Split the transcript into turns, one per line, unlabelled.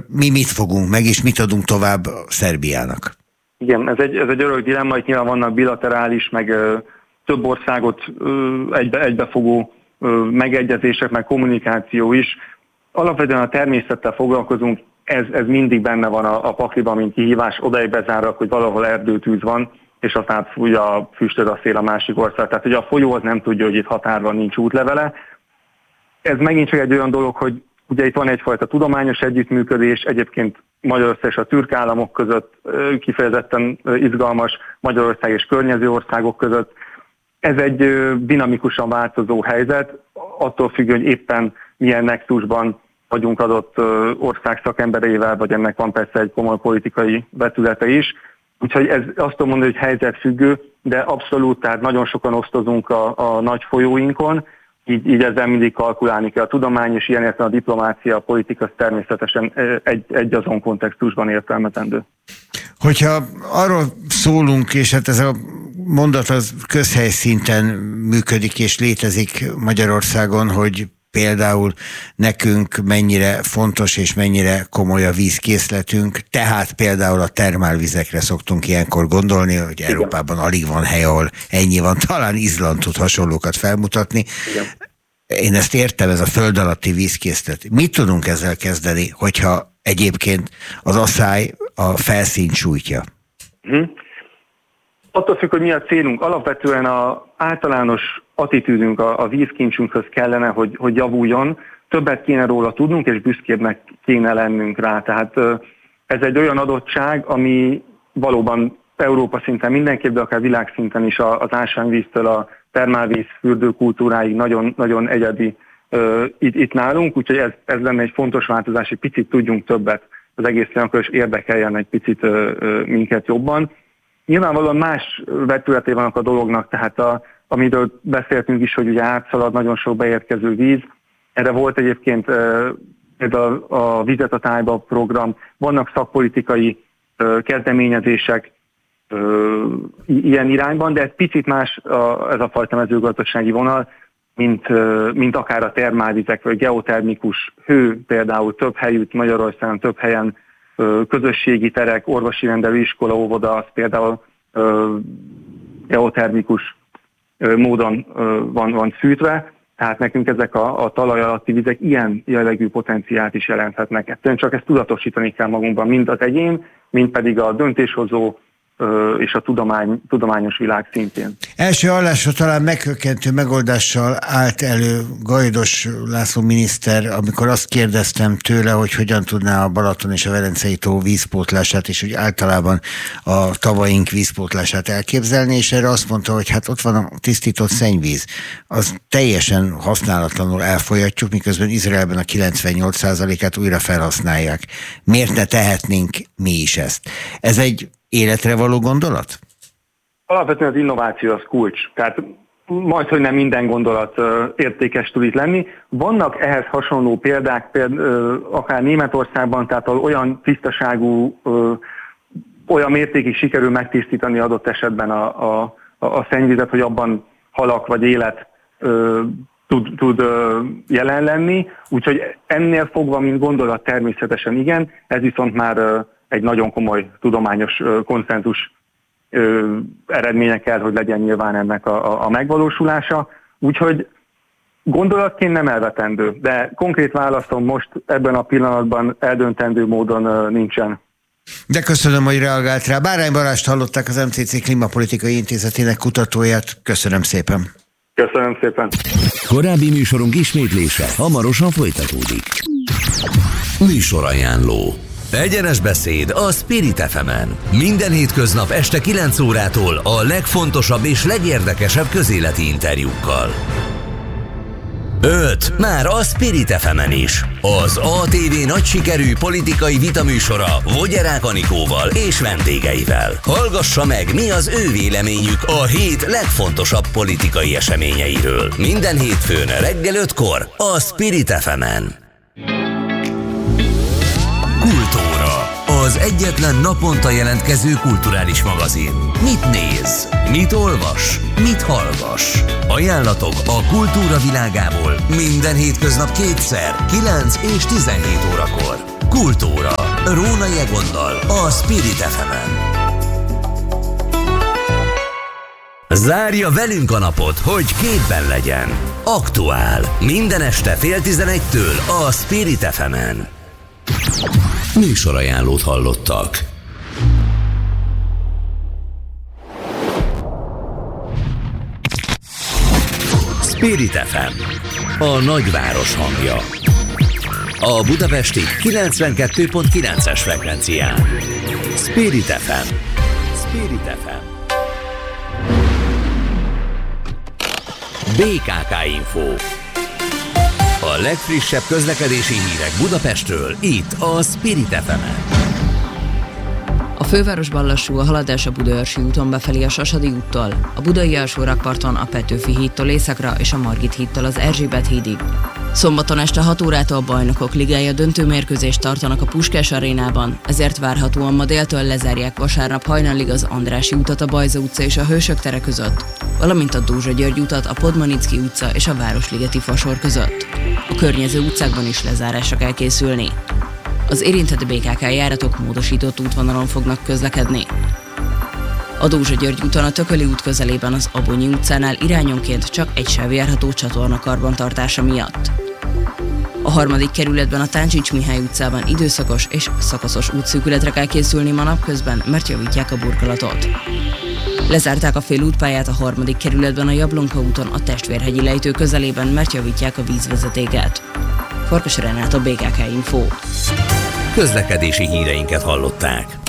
mi mit fogunk meg, és mit adunk tovább Szerbiának?
Igen, ez egy örök dilemma, itt nyilván vannak bilaterális, meg több országot egybefogó megegyezések, meg kommunikáció is. Alapvetően a természettel foglalkozunk, ez mindig benne van a pakliban, mint kihívás, odaig bezárrak, hogy valahol erdőtűz van, és aztán fújja a füstöt a szél a másik ország. Tehát ugye a folyó az nem tudja, hogy itt határ van, nincs útlevele. Ez megint csak egy olyan dolog, hogy ugye itt van egyfajta tudományos együttműködés, egyébként Magyarország és a türk államok között kifejezetten izgalmas, Magyarország és környező országok között. Ez egy dinamikusan változó helyzet, attól függ, hogy éppen milyen nexusban vagyunk adott ország szakembereivel, vagy ennek van persze egy komoly politikai vetülete is. Úgyhogy ez azt tudom mondani, hogy helyzetfüggő, de abszolút, tehát nagyon sokan osztozunk a nagy folyóinkon, így ezzel mindig kalkulálni kell. A tudomány és ilyen értelemben a diplomácia, a politika természetesen egy azon kontextusban értelmezendő.
Hogyha arról szólunk, és hát ez a mondat az közhelyszinten működik és létezik Magyarországon, hogy például nekünk mennyire fontos és mennyire komoly a vízkészletünk, tehát például a termálvizekre szoktunk ilyenkor gondolni, hogy Európában alig van hely, ahol ennyi van, talán Izland tud hasonlókat felmutatni. Igen. Én ezt értem, ez a föld alatti vízkészlet. Mit tudunk ezzel kezdeni, hogyha egyébként az asszály a felszínt sújtja?
Attól függ, hogy mi a célunk. Alapvetően az általános attitűdünk a vízkincsünkhöz kellene, hogy javuljon. Többet kéne róla tudnunk, és büszkébbnek kéne lennünk rá. Tehát ez egy olyan adottság, ami valóban Európa szinten mindenképp, de akár világszinten is az ásványvíztől a termálvíz fürdőkultúráig nagyon, nagyon egyedi itt nálunk, úgyhogy ez lenne egy fontos változás, hogy picit tudjunk többet az egész akkor, és érdekeljen egy picit minket jobban. Nyilvánvalóan más vetületé vannak a dolognak, tehát amiről beszéltünk is, hogy ugye átszalad nagyon sok beérkező víz. Erre volt egyébként például a Vizet a tájba program, vannak szakpolitikai kezdeményezések ilyen irányban, de ez picit más ez a fajta mezőgazdasági vonal, mint akár a termálvizek, vagy geotermikus hő, például több helyütt Magyarországon, több helyen közösségi terek, orvosi rendelőiskola, óvoda, az például geotermikus módon van fűtve, tehát nekünk ezek a talaj alatti vizek ilyen jellegű potenciált is jelenthetnek. Egyszerűen csak ezt tudatosítani kell magunkban, mind az egyén, mind pedig a döntéshozó és a tudományos világ szintjén.
Első hallásra talán meghökkentő megoldással állt elő Gajdos László miniszter, amikor azt kérdeztem tőle, hogy hogyan tudná a Balaton és a Velencei tó vízpótlását, és hogy általában a tavaink vízpótlását elképzelni, és erre azt mondta, hogy hát ott van a tisztított szennyvíz. Az teljesen használatlanul elfolyatjuk, miközben Izraelben a 98%-át újra felhasználják. Miért ne tehetnénk mi is ezt? Ez egy életre való gondolat?
Alapvetően az innováció az kulcs. Tehát majdhogy nem minden gondolat értékes tud itt lenni. Vannak ehhez hasonló példák, akár Németországban, tehát olyan tisztaságú, olyan mértékig sikerül megtisztítani adott esetben a szennyvizet, hogy abban halak vagy élet tud jelen lenni. Úgyhogy ennél fogva, mint gondolat természetesen igen, ez viszont már egy nagyon komoly tudományos konszenzus eredménye kell, hogy legyen nyilván ennek a megvalósulása. Úgyhogy gondolatként nem elvetendő, de konkrét válaszom most ebben a pillanatban eldöntendő módon nincsen.
De köszönöm, hogy reagált rá. Bárány Balást hallották, az MCC Klímapolitikai Intézetének kutatóját. Köszönöm szépen.
Köszönöm szépen.
Korábbi műsorunk ismétlése hamarosan folytatódik. Műsorajánló. Egyenes beszéd a Spirit FM-en. Minden hétköznap este 9 órától a legfontosabb és legérdekesebb közéleti interjúkkal. 5. Már a Spirit FM-en is. Az ATV nagy sikerű politikai vitaműsora Vogyerák Anikóval és vendégeivel. Hallgassa meg, mi az ő véleményük a hét legfontosabb politikai eseményeiről. Minden hétfőn reggel 5-kor a Spirit FM-en. Kultúra. Az egyetlen naponta jelentkező kulturális magazin. Mit néz? Mit olvas? Mit hallgass? Ajánlatok a kultúra világából minden hétköznap 2-szer, 9 és 17 órakor. kultúra. Rónai Egonnal a Spirit FM-en. Zárja velünk a napot, hogy képben legyen. Aktuál. Minden este 10:30-től a Spirit FM-en. Műsorajánlót hallottak. Spirit FM, a nagyváros hangja. A budapesti 92.9-es frekvencián. Spirit FM. Spirit FM. BKK Info. A legfrissebb közlekedési hírek Budapestről, itt a Spirit FM-en.
A fővárosban lassú a haladás a Budaörsi úton befelé a Sasadi úttól, a Budai Alsórakparton a Petőfi hídtól északra és a Margit hídtól az Erzsébet hídig. Szombaton este 6 órától a Bajnokok Ligája döntőmérkőzést tartanak a Puskás arénában, ezért várhatóan ma déltől lezárják vasárnap hajnalig az Andrássy utat a Bajza utca és a Hősök tere között, valamint a Dózsa György utat a Podmanicki utca és a Városligeti fasor között. A környező utcákban is lezárásra kell készülni. Az érintett BKK járatok módosított útvonalon fognak közlekedni. A Dózsa György úton a Tököli út közelében az Abonyi utcánál irányonként csak egy sáv járható csatorna karbantartása miatt. A 3. kerületben a Táncsics Mihály utcában időszakos és szakaszos útszűkületre kell készülni ma napközben, mert javítják a burkolatot. Lezárták a félútpályát a 3. kerületben a Jablonka úton a Testvérhegyi lejtő közelében, mert javítják a vízvezetéket. Farkas Renát, a BKK Info.
Közlekedési híreinket hallották.